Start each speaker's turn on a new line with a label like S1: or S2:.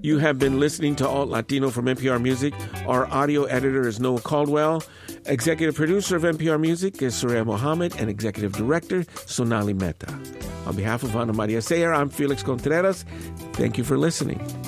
S1: You have been listening to Alt Latino from NPR Music. Our audio editor is Noah Caldwell. Executive producer of NPR Music is Surya Mohammed, and executive director, Sonali Mehta. On behalf of Ana Maria Sayer, I'm Felix Contreras. Thank you for listening.